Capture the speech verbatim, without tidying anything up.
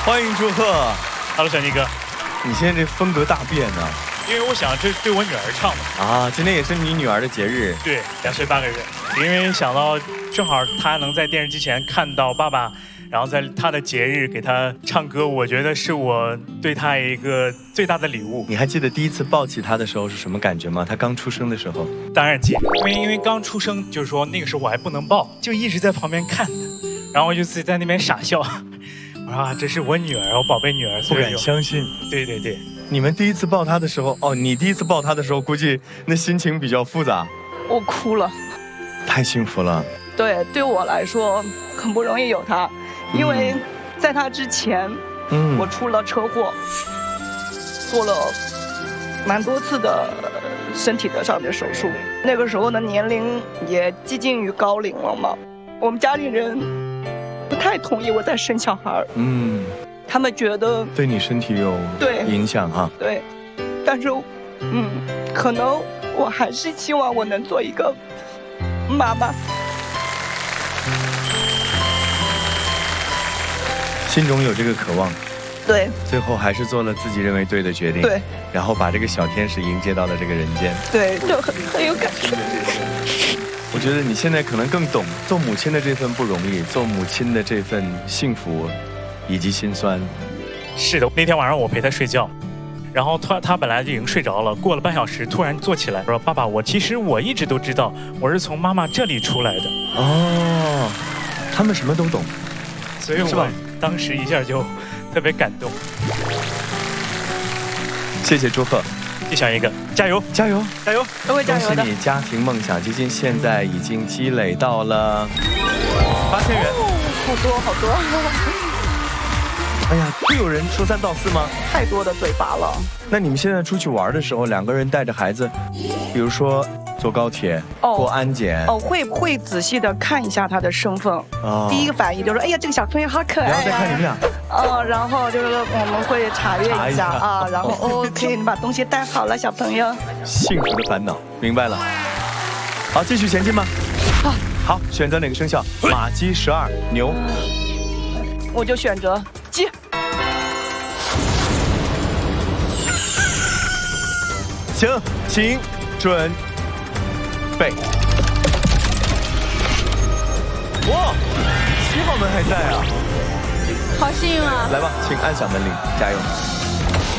欢迎祝贺 ，Hello， 小尼哥， 你现在这风格大变呢、啊。 因为我想这是对我女儿唱的啊，今天也是你女儿的节日， 对，两岁八个月。因为想到正好她能在电视机前看到爸爸，然后在她的节日给她唱歌，我觉得是我对她一个最大的礼物。 你还记得第一次抱起她的时候是什么感觉吗？她刚出生的时候？ 当然记得，因为因为刚出生，就是说那个时候我还不能抱，就一直在旁边看她，然后我就自己在那边傻笑。我说啊，这是我女儿，我宝贝女儿， 不敢相信。 对对对。 你们第一次抱她的时候，哦，你第一次抱她的时候，估计那心情比较复杂。 我哭了， 太幸福了。 对，对我来说很不容易有她，因为在她之前，嗯，我出了车祸，做了蛮多次的身体的上的手术。那个时候的年龄也接近于高龄了嘛，我们家里人不太同意我再生小孩。嗯。他们觉得对你身体有对影响哈， 对，但是，嗯，可能我还是希望我能做一个妈妈， 心中有这个渴望， 对， 最后还是做了自己认为对的决定， 对， 然后把这个小天使迎接到了这个人间， 对，就很很有感觉。 我觉得你现在可能更懂做母亲的这份不容易，做母亲的这份幸福。以及心酸， 是的。那天晚上我陪他睡觉，然后他他本来就已经睡着了，过了半小时突然坐起来说：“爸爸，我其实我一直都知道，我是从妈妈这里出来的。” 哦，他们什么都懂， 所以我当时一下就特别感动。 谢谢祝贺， 一想一个，加油， 加油， 加油， 都会加油的。 恭喜你，家庭梦想基金现在已经积累到了八千元。 好多好多！ 哎呀，会有人说三道四吗？ 太多的嘴巴了。 那你们现在出去玩的时候，两个人带着孩子，比如说坐高铁、哦、过安检， 哦，会会仔细的看一下他的身份。哦，第一个反应就是，哎呀，这个小朋友好可爱、啊。 然后再看你们俩。 哦，然后就是我们会查阅一下啊，然后 OK， 你把东西带好了，小朋友。 幸福的烦恼，明白了。好，继续前进吧。好。好，选择哪个生肖？马、鸡、十二、牛。 我就选择鸡。 行，请准备。哇，七号门还在啊！ 好幸运啊！ 来吧，请按响门铃，加油。